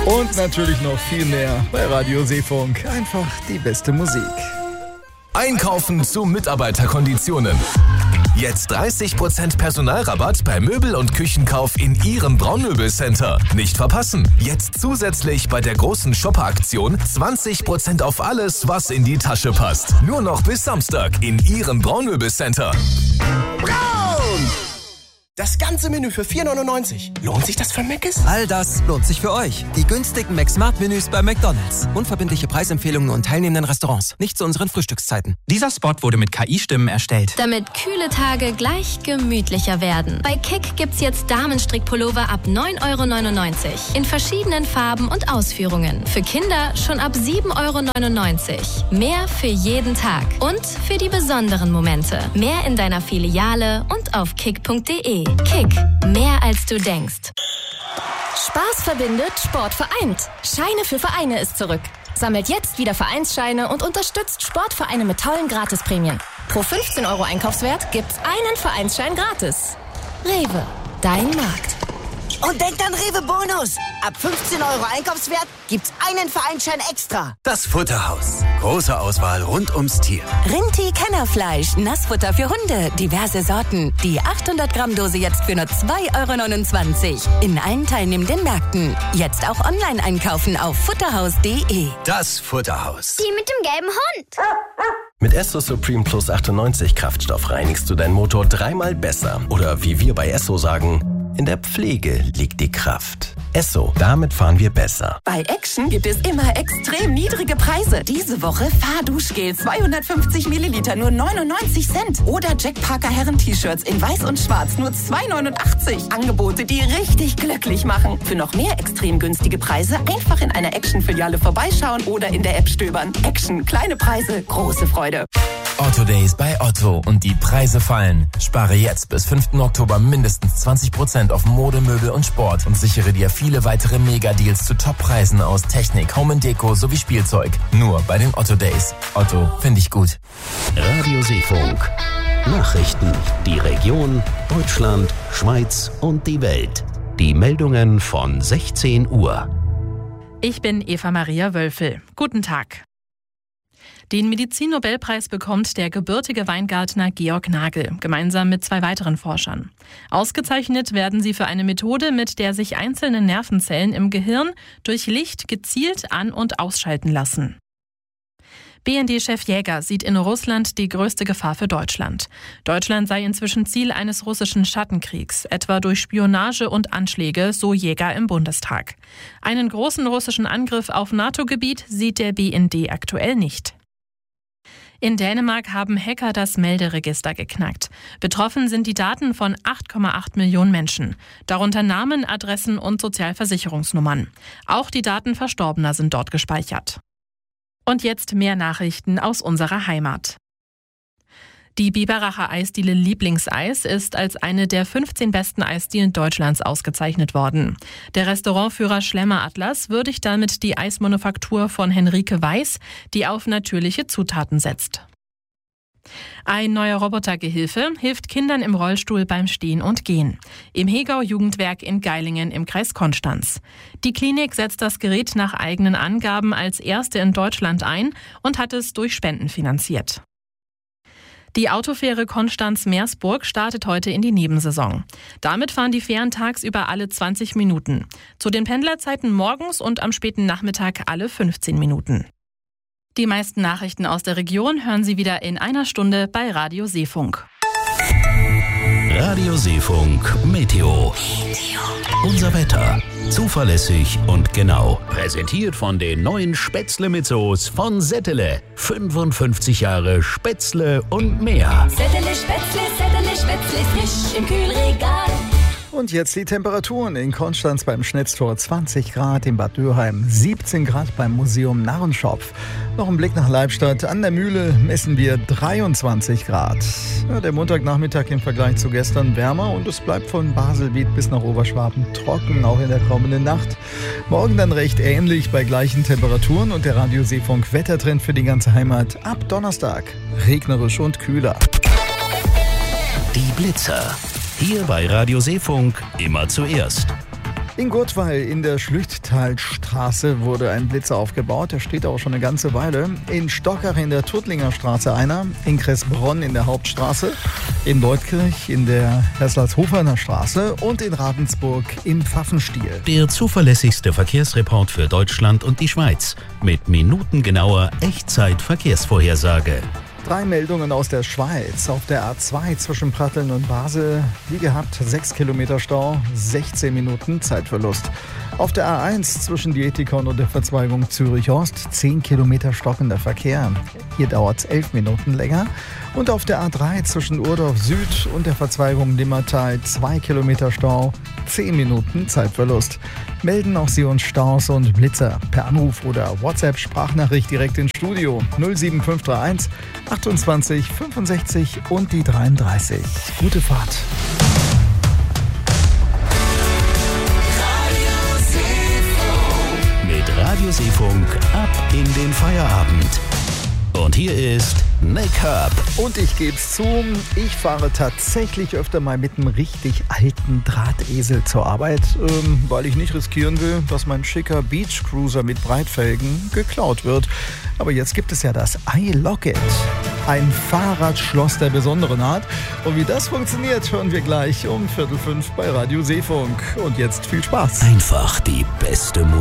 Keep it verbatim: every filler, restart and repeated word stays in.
Und natürlich noch viel mehr bei Radio Seefunk. Einfach die beste Musik. Einkaufen zu Mitarbeiterkonditionen. Jetzt dreißig Prozent Personalrabatt bei Möbel- und Küchenkauf in Ihrem Braunmöbelcenter. Nicht verpassen. Jetzt zusätzlich bei der großen Shopper-Aktion zwanzig Prozent auf alles, was in die Tasche passt. Nur noch bis Samstag in Ihrem Braunmöbelcenter. Braun! Das ganze Menü für vier neunundneunzig. Lohnt sich das für Mc's? All das lohnt sich für euch. Die günstigen McSmart-Menüs bei McDonald's. Unverbindliche Preisempfehlungen und teilnehmenden Restaurants. Nicht zu unseren Frühstückszeiten. Dieser Spot wurde mit K I-Stimmen erstellt. Damit kühle Tage gleich gemütlicher werden. Bei Kick gibt's jetzt Damenstrickpullover ab neun Euro neunundneunzig. In verschiedenen Farben und Ausführungen. Für Kinder schon ab sieben Euro neunundneunzig. Mehr für jeden Tag. Und für die besonderen Momente. Mehr in deiner Filiale und auf kick punkt de. Kick, mehr als du denkst. Spaß verbindet, Sport vereint. Scheine für Vereine ist zurück. Sammelt jetzt wieder Vereinsscheine und unterstützt Sportvereine mit tollen Gratisprämien. Pro fünfzehn Euro Einkaufswert gibt's einen Vereinsschein gratis. Rewe, dein Markt. Und denkt an Rewe Bonus. Ab fünfzehn Euro Einkaufswert gibt's einen Vereinsschein extra. Das Futterhaus. Große Auswahl rund ums Tier. Rinti-Kennerfleisch, Nassfutter für Hunde, diverse Sorten. Die achthundert Gramm Dose jetzt für nur zwei Euro neunundzwanzig. In allen teilnehmenden Märkten. Jetzt auch online einkaufen auf futterhaus punkt de. Das Futterhaus. Die mit dem gelben Hund. Mit Esso Supreme Plus achtundneunzig Kraftstoff reinigst du deinen Motor dreimal besser. Oder wie wir bei Esso sagen, in der Pflege liegt die Kraft. Esso, damit fahren wir besser. Bei Action gibt es immer extrem niedrige Preise. Diese Woche Fahrduschgel zweihundertfünfzig Milliliter nur neunundneunzig Cent. Oder Jack Parker Herren-T-Shirts in weiß und schwarz nur zwei neunundachtzig. Angebote, die richtig glücklich machen. Für noch mehr extrem günstige Preise einfach in einer Action-Filiale vorbeischauen oder in der App stöbern. Action, kleine Preise, große Freude. Otto Days bei Otto und die Preise fallen. Spare jetzt bis fünften Oktober mindestens zwanzig Prozent auf Mode, Möbel und Sport und sichere dir viele weitere Mega-Deals zu Top-Preisen aus Technik, Home and Deko sowie Spielzeug. Nur bei den Otto Days. Otto, finde ich gut. Radio Seefunk. Nachrichten. Die Region, Deutschland, Schweiz und die Welt. Die Meldungen von sechzehn Uhr. Ich bin Eva Maria Wölfel. Guten Tag. Den Medizinnobelpreis bekommt der gebürtige Weingärtner Georg Nagel, gemeinsam mit zwei weiteren Forschern. Ausgezeichnet werden sie für eine Methode, mit der sich einzelne Nervenzellen im Gehirn durch Licht gezielt an- und ausschalten lassen. B N D-Chef Jäger sieht in Russland die größte Gefahr für Deutschland. Deutschland sei inzwischen Ziel eines russischen Schattenkriegs, etwa durch Spionage und Anschläge, so Jäger im Bundestag. Einen großen russischen Angriff auf NATO-Gebiet sieht der B N D aktuell nicht. In Dänemark haben Hacker das Melderegister geknackt. Betroffen sind die Daten von acht Komma acht Millionen Menschen. Darunter Namen, Adressen und Sozialversicherungsnummern. Auch die Daten Verstorbener sind dort gespeichert. Und jetzt mehr Nachrichten aus unserer Heimat. Die Biberacher Eisdiele Lieblingseis ist als eine der fünfzehn besten Eisdielen Deutschlands ausgezeichnet worden. Der Restaurantführer Schlemmer Atlas würdigt damit die Eismanufaktur von Henrike Weiß, die auf natürliche Zutaten setzt. Ein neuer Robotergehilfe hilft Kindern im Rollstuhl beim Stehen und Gehen. Im Hegau-Jugendwerk in Geilingen im Kreis Konstanz. Die Klinik setzt das Gerät nach eigenen Angaben als erste in Deutschland ein und hat es durch Spenden finanziert. Die Autofähre Konstanz-Meersburg startet heute in die Nebensaison. Damit fahren die Fähren tagsüber alle zwanzig Minuten. Zu den Pendlerzeiten morgens und am späten Nachmittag alle fünfzehn Minuten. Die meisten Nachrichten aus der Region hören Sie wieder in einer Stunde bei Radio Seefunk. Radio Seefunk Meteo. Unser Wetter. Zuverlässig und genau. Präsentiert von den neuen Spätzle mit Soße von Settele. fünfundfünfzig Jahre Spätzle und mehr. Settele Spätzle, Settele Spätzle, frisch im Kühlregal. Und jetzt die Temperaturen in Konstanz beim Schnitztor zwanzig Grad, in Bad Dürheim siebzehn Grad beim Museum Narrenschopf. Noch ein Blick nach Leibstadt. An der Mühle messen wir dreiundzwanzig Grad. Ja, der Montagnachmittag im Vergleich zu gestern wärmer und es bleibt von Baselbiet bis nach Oberschwaben trocken, auch in der kommenden Nacht. Morgen dann recht ähnlich bei gleichen Temperaturen und der Radio Seefunk Wettertrend für die ganze Heimat ab Donnerstag. Regnerisch und kühler. Die Blitzer. Hier bei Radio Seefunk immer zuerst. In Gurtweil in der Schlüchttalstraße wurde ein Blitzer aufgebaut. Der steht auch schon eine ganze Weile. In Stockach in der Tuttlinger Straße einer. In Kressbronn in der Hauptstraße. In Leutkirch in der Herslalshofener Straße. Und in Ravensburg im Pfaffenstiel. Der zuverlässigste Verkehrsreport für Deutschland und die Schweiz. Mit minutengenauer Echtzeit-Verkehrsvorhersage. Drei Meldungen aus der Schweiz. Auf der A zwei zwischen Pratteln und Basel, wie gehabt, sechs Kilometer Stau, sechzehn Minuten Zeitverlust. Auf der A eins zwischen Dietikon und der Verzweigung Zürich-Ost, zehn Kilometer stockender Verkehr. Hier dauert es elf Minuten länger. Und auf der A drei zwischen Urdorf Süd und der Verzweigung Nimmertal, zwei Kilometer Stau, zehn Minuten Zeitverlust. Melden auch Sie uns Staus und Blitzer per Anruf oder WhatsApp-Sprachnachricht direkt ins Studio null sieben fünf drei eins achtundzwanzig fünfundsechzig und die dreiunddreißig. Gute Fahrt. Mit Radioseefunk ab in den Feierabend. Und hier ist Nick Herb. Und ich geb's zu, ich fahre tatsächlich öfter mal mit einem richtig alten Drahtesel zur Arbeit, ähm, weil ich nicht riskieren will, dass mein schicker Beachcruiser mit Breitfelgen geklaut wird. Aber jetzt gibt es ja das iLocket. Ein Fahrradschloss der besonderen Art. Und wie das funktioniert, hören wir gleich um Viertel fünf bei Radio Seefunk. Und jetzt viel Spaß. Einfach die beste Musik.